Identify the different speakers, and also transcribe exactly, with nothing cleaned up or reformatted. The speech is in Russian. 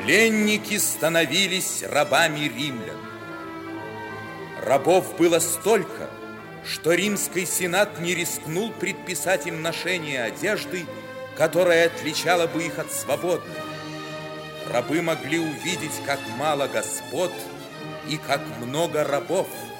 Speaker 1: Пленники становились рабами римлян. Рабов было столько, что Римский сенат не рискнул предписать им ношение одежды, которая отличала бы их от свободных. Рабы могли увидеть, как мало господ и как много рабов.